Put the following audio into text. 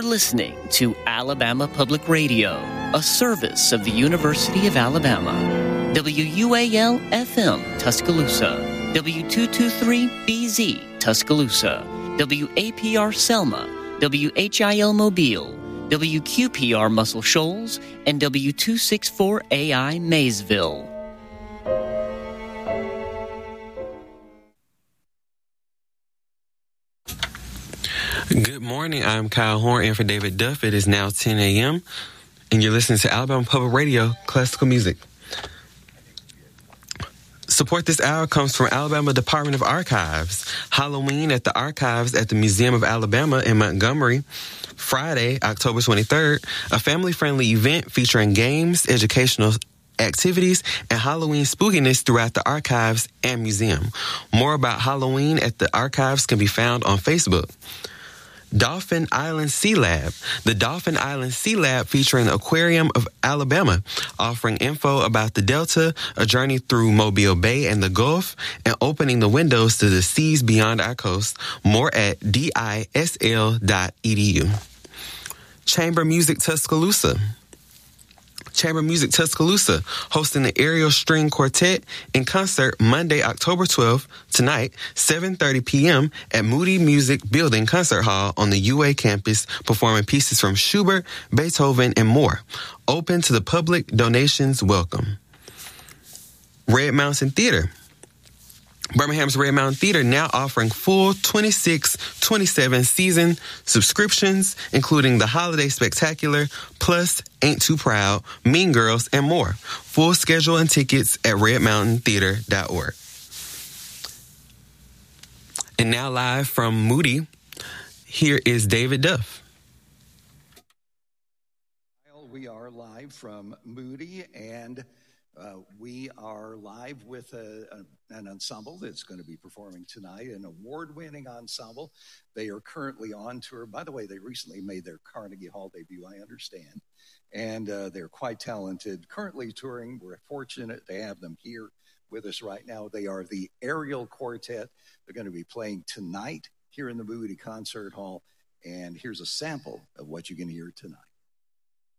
listening to Alabama Public Radio, a service of the University of Alabama. WUAL-FM Tuscaloosa, W223BZ Tuscaloosa, WAPR Selma, WHIL Mobile, WQPR Muscle Shoals, and W264AI Maysville. Good morning. I'm Kyle Horn in for David Duff. It is now 10 a.m. and you're listening to Alabama Public Radio Classical Music. Support this hour comes from Alabama Department of Archives. Halloween at the Archives at the Museum of Alabama in Montgomery. Friday, October 23rd, a family-friendly event featuring games, educational activities, and Halloween spookiness throughout the archives and museum. More about Halloween at the Archives can be found on Facebook. Dauphin Island Sea Lab. The Dauphin Island Sea Lab featuring the Aquarium of Alabama, offering info about the Delta, a journey through Mobile Bay and the Gulf, and opening the windows to the seas beyond our coast. More at disl.edu. Chamber Music Tuscaloosa. Chamber Music Tuscaloosa hosting the Aerial String Quartet in concert Monday, October 12th, tonight, 7:30 p.m. at Moody Music Building Concert Hall on the UA campus, performing pieces from Schubert, Beethoven, and more. Open to the public, donations welcome. Red Mountain Theater. Birmingham's Red Mountain Theater now offering full 26-27 season subscriptions, including the Holiday Spectacular, plus Ain't Too Proud, Mean Girls, and more. Full schedule and tickets at redmountaintheater.org. And now live from Moody, here is David Duff. We are live from Moody, and we are live with an ensemble that's going to be performing tonight, an award-winning ensemble. They are currently on tour. By the way, they recently made their Carnegie Hall debut, I understand, and they're quite talented. Currently touring. We're fortunate to have them here with us right now. They are the Aerial Quartet. They're going to be playing tonight here in the Moody Concert Hall, and here's a sample of what you can hear tonight.